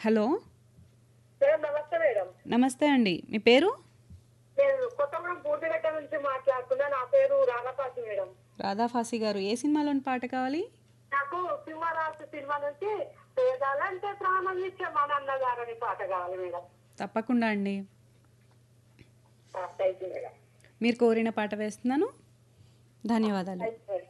Hello. Madam నమస్తే madam. నమస్తే అండి. మీ పేరు? నేను కొత్తగూడెం పూర్తిగడ్డ నుంచి మాట్లాడుతున్నా. నా పేరు రాధాపాసి మేడం. రాధాఫాసి గారు, ఏ సినిమాలోని పాట కావాలి? నాకు సింహరాశి సినిమా నుంచి పేదాలంటే ప్రాణం ఇచ్చే మా నాన్నగారని పాట కావాలి మేడం. తప్పకుండా అండి. Thank you madam. మీరు కోరిన పాట వేస్తున్నాను. ధన్యవాదాలు. Thank you madam.